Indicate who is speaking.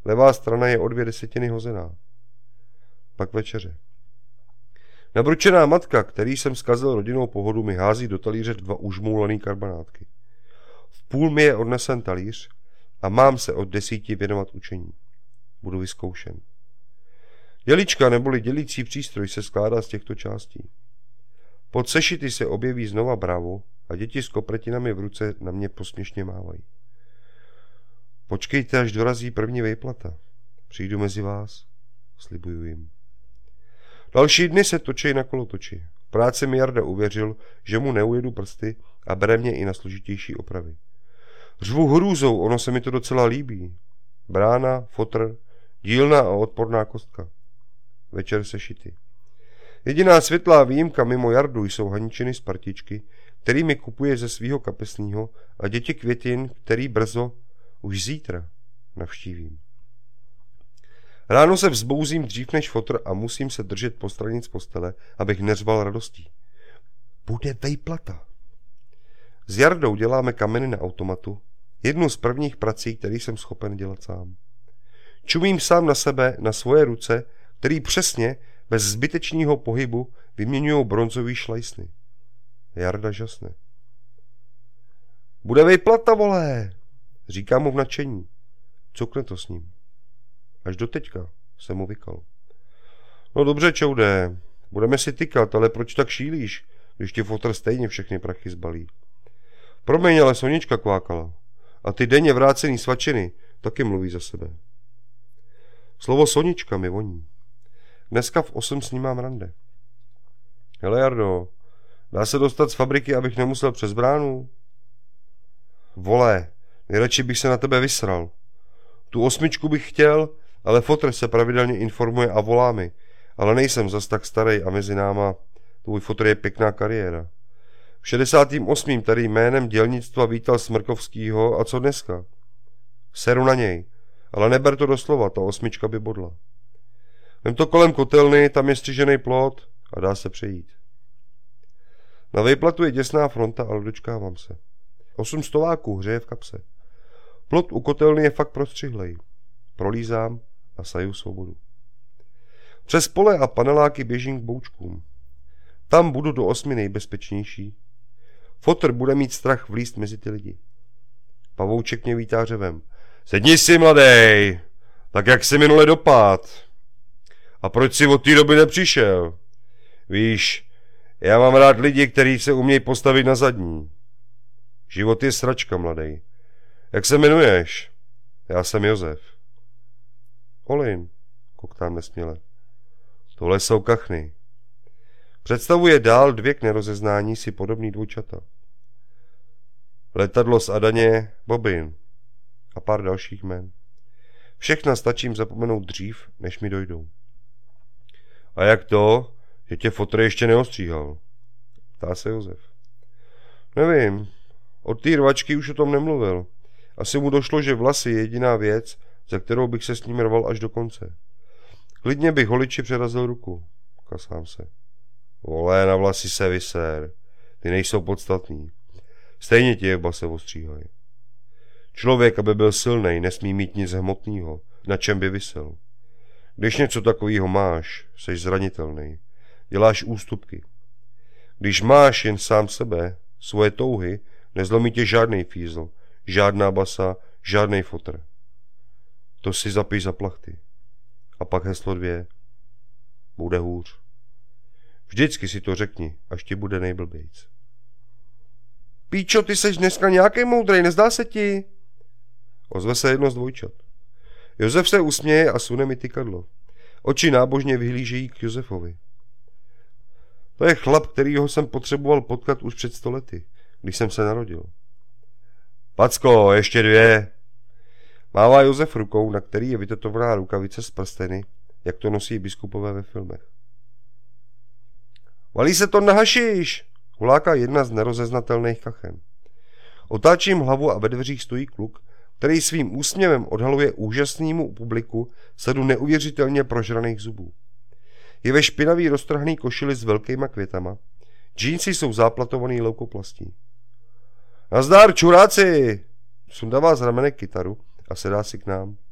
Speaker 1: Levá strana je o 2/10 hozená. Pak večeře. Nabručená matka, který jsem zkazil rodinnou pohodu, mi hází do talíře 2 užmoulaný karbanátky. V půl mi je odnesen talíř a mám se od 10 věnovat učení. Budu vyzkoušen. Dělička neboli dělící přístroj se skládá z těchto částí. Pod sešity se objeví znova Bravo a děti s kopretinami v ruce na mě posměšně mávají. Počkejte, až dorazí první výplata. Přijdu mezi vás, slibuju jim. Další dny se točí na kolotoči. V práci mi Jarda uvěřil, že mu neujedu prsty a bere mě i na složitější opravy. Řvu hrůzou, ono se mi to docela líbí. Brána, fotr, dílna a odporná kostka. Večer sešity. Jediná světlá výjimka mimo Jardu jsou Haničiny z partičky, který mi kupuje ze svýho kapesního, a děti Květin, který brzo, už zítra, navštívím. Ráno se vzbouzím dřív než fotr a musím se držet postranic postele, abych neřval radostí. Bude vejplata. S Jardou děláme kameny na automatu, jednu z prvních prací, který jsem schopen dělat sám. Čumím sám na sebe, na svoje ruce, který přesně, bez zbytečného pohybu, vyměňují bronzový šlajsny. Jarda žasne. Bude vejplata, volé, říká mu v nadšení. Cukne to s ním. Až do teďka jsem mu vykal. No dobře, čoude, budeme si tykat, ale proč tak šílíš, když ti fotr stejně všechny prachy zbalí? Promiň, ale Sonička kvákala. A ty denně vrácený svačiny taky mluví za sebe. Slovo Sonička mi voní. Dneska v 8 s ním mám rande. Hele Jardo, dá se dostat z fabriky, abych nemusel přes bránu? Vole, nejradši bych se na tebe vysral. Tu 8 bych chtěl, ale fotr se pravidelně informuje a volá mi. Ale nejsem zas tak starý a mezi náma tvůj fotr je pěkná kariéra. V 68. tady jménem dělnictva vítal Smrkovskýho a co dneska? Seru na něj, ale neber to doslova, ta 8 by bodla. Vem to kolem kotelny, tam je střižený plot a dá se přejít. Na vejplatu je děsná fronta, ale dočkávám se. 8 stoláků hřeje v kapse. Plot u kotelny je fakt prostřihlej. Prolízám a saju svobodu. Přes pole a paneláky běžím k boučkům. Tam budu do 8 nejbezpečnější. Fotr bude mít strach vlízt mezi ty lidi. Pavouček mě vítá řevem. Sedni si, mladej, tak jak jsi minule dopad. A proč jsi od té doby nepřišel? Víš, já mám rád lidi, kteří se umějí postavit na zadní. Život je sračka, mladej. Jak se jmenuješ? Já jsem Josef. Olin, koktám nesměle. Tohle jsou kachny. Představuje dál 2 k nerozeznání si podobný dvojčata. Letadlo z Adaně, Bobin a pár dalších jmen. Všechna stačím zapomenout dřív, než mi dojdou. A jak to, že tě fotr ještě neostříhal? Ptá se Josef. Nevím, od té rvačky už o tom nemluvil. Asi mu došlo, že vlasy je jediná věc, za kterou bych se s ním rval až do konce. Klidně bych holiči přerazil ruku. Kasám se. Vole, na vlasy se vyser. Ty nejsou podstatný. Stejně ti jeba se ostříhají. Člověk, aby byl silnej, nesmí mít nic hmotného, na čem by visel. Když něco takového máš, seš zranitelný. Děláš ústupky. Když máš jen sám sebe, svoje touhy, nezlomí tě žádnej fízl, žádná basa, žádnej fotr. To si zapiš za plachty. A pak heslo 2. Bude hůř. Vždycky si to řekni, až ti bude nejblbějc. Píčo, ty seš dneska nějaký moudrej, nezdá se ti? Ozve se jedno z dvojčat. Josef se usměje a sune mi tykadlo. Oči nábožně vyhlížejí k Josefovi. To je chlap, kterýho jsem potřeboval potkat už před 100 lety, když jsem se narodil. Packo, ještě 2. Mává Josef rukou, na který je vytetovaná rukavice z prsteny, jak to nosí biskupové ve filmech. Valí se to na hašiš, huláká jedna z nerozeznatelných kachen. Otáčím hlavu a ve dveřích stojí kluk, který svým úsměvem odhaluje úžasnému publiku sadu neuvěřitelně prožraných zubů. Je ve špinavý roztrhaný košili s velkýma květama, džínsy jsou záplatovaný leukoplastí. Nazdar, čuráci! Sundává z ramenek kytaru a sedá si k nám.